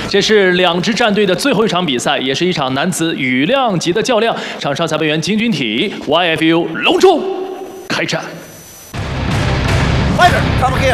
这是两支战队的最后一场比赛，也是一场男子羽量级的较量。场上裁判员金军体 YFU 隆重开战。 Fighter, come here.